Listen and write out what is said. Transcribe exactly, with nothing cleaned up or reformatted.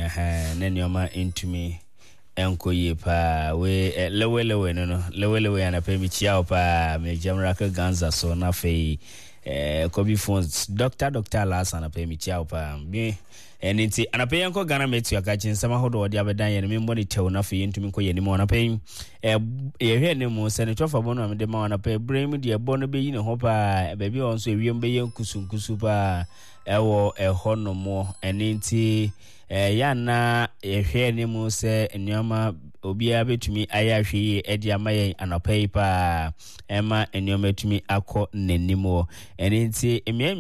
eh na nneoma intumi enko ye pa we lewe lewe no no lewe lewe anape mi chia opa me jamra ka ganza so na fe eh kobi phones doctor doctor last anape mi chia opa me eniti anape yanko gana metu akachi nsama hodo odi abedan ye me mboni tew na fe ntumi ko ye ni mo anape eh ye hwe ne mo se ne tofa bono amde ma anape brem de bono be yi ne ho pa baby on so ewiem be ye kusunkusu pa ewo ehono mo eniti eh ya na ehwe ne mu se nneoma obia betumi ayahwe edi amaye anopai pa ema nneoma tumi akọ nanimo eni nti